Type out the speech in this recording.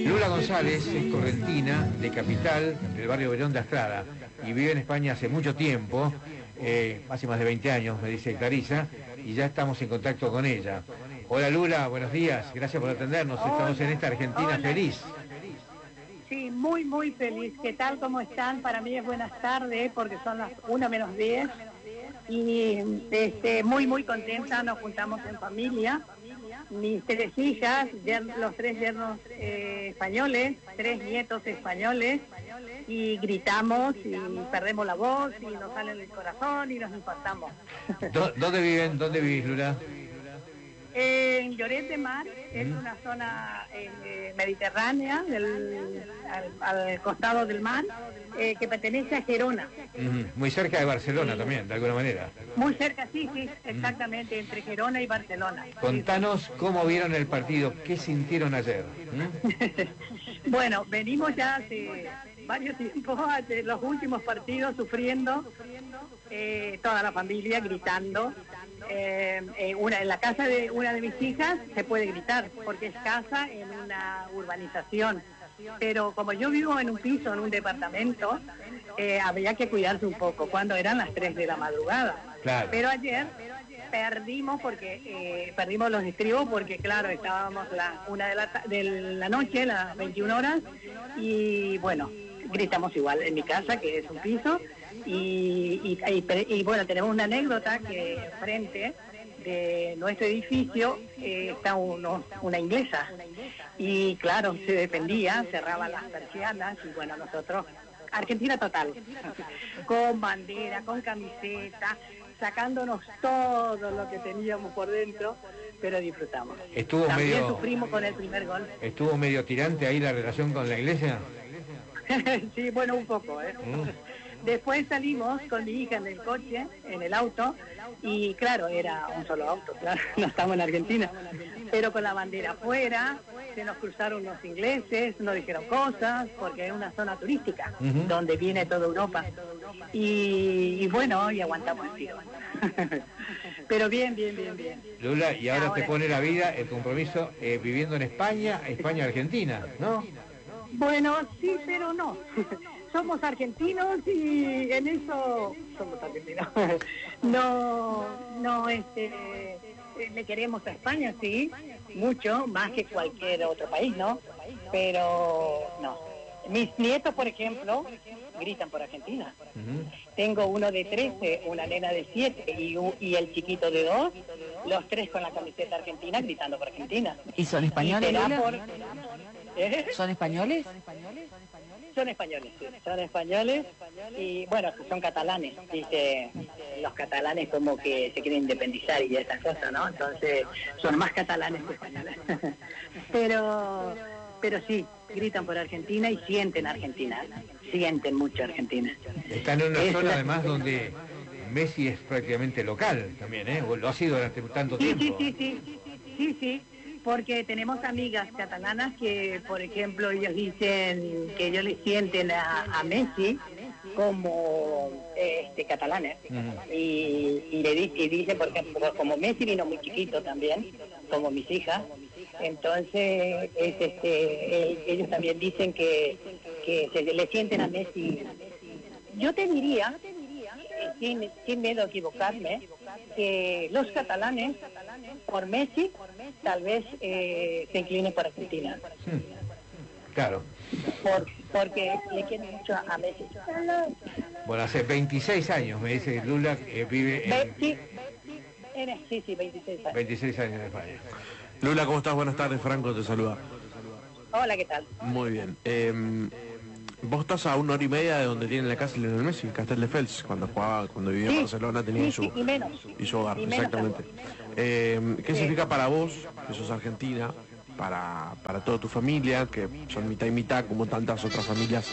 Lula González es correntina, de Capital, del barrio Verón de Astrada, y vive en España hace mucho tiempo, hace más de 20 años, me dice Clarisa, y ya estamos en contacto con ella. Hola Lula, buenos días, gracias por atendernos, estamos en esta Argentina feliz. Sí, muy feliz. ¿Qué tal? ¿Cómo están? Para mí es buenas tardes porque son las 1:10 y muy contenta. Nos juntamos en familia, mis 3 hijas, los 3 yernos españoles, 3 nietos españoles, y gritamos y perdemos la voz y nos sale el corazón y nos impactamos. ¿Dónde viven? ¿Dónde vivís, Lula? En Lloret de Mar, es una zona mediterránea, al costado del mar, que pertenece a Gerona. Muy cerca de Barcelona también, de alguna manera. Muy cerca, sí, exactamente, entre Gerona y Barcelona. Contanos cómo vieron el partido, qué sintieron ayer. Bueno, venimos ya hace varios tiempos, hace los últimos partidos, sufriendo, toda la familia gritando. En la casa de una de mis hijas se puede gritar porque es casa en una urbanización, pero como yo vivo en un piso, en un departamento, había que cuidarse un poco cuando eran las 3 de la madrugada. Claro. Pero ayer perdimos porque perdimos los estribos porque claro, estábamos la 1 de la noche, las 21 horas, y bueno, gritamos igual en mi casa, que es un piso, y bueno, tenemos una anécdota que frente de nuestro edificio está una inglesa, y claro, se defendía, cerraba las persianas, y bueno, nosotros, Argentina total, con bandera, con camiseta, sacándonos todo lo que teníamos por dentro, pero disfrutamos. También sufrimos con el primer gol. ¿Estuvo medio tirante ahí la relación con la iglesia? Sí, bueno, un poco, Después salimos con mi hija en el coche, en el auto, y claro, era un solo auto, claro, no estamos en Argentina, pero con la bandera afuera, se nos cruzaron unos ingleses, nos dijeron cosas, porque es una zona turística, donde viene toda Europa, y bueno, y aguantamos el tiro. Pero bien. Lula, y ahora te pone la vida, el compromiso, viviendo en España, Argentina, ¿no? Bueno, sí, pero no. Somos argentinos y en eso somos argentinos. No, le queremos a España, sí, mucho, más que cualquier otro país, ¿no? Pero no. Mis nietos, por ejemplo, gritan por Argentina. Tengo uno de 13, una nena de 7 y el chiquito de 2, los 3 con la camiseta argentina gritando por Argentina. ¿Y son españoles, Lula? ¿Son españoles? Son españoles, sí, son españoles, y bueno, son catalanes, dice, los catalanes como que se quieren independizar y esas cosas, ¿no? Entonces, son más catalanes que españoles. Pero sí, gritan por Argentina y sienten Argentina, sienten mucho Argentina. Están en una zona además donde Messi es prácticamente local también, ¿eh? Lo ha sido durante tanto tiempo. Sí. Porque tenemos amigas catalanas que, por ejemplo, ellos dicen que ellos le sienten a Messi como catalanes. Y dicen, por ejemplo, como Messi vino muy chiquito también, como mis hijas, entonces ellos también dicen que se le sienten a Messi. Yo te diría, sin miedo a equivocarme, que los catalanes, por Messi, tal vez se inclinen por Argentina. Claro. Porque le quieren mucho a Messi. Bueno, hace 26 años, me dice Lula, vive en... Sí, 26 años. 26 años en España. Lula, ¿cómo estás? Buenas tardes, Franco te saluda. Hola, ¿qué tal? Muy bien. Vos estás a 1 hora y media de donde tiene la casa Lionel Messi, Castelldefels, cuando vivía en Barcelona, tenía su hogar, exactamente. ¿Qué significa para vos, que sos argentina, para toda tu familia, que son mitad y mitad, como tantas otras familias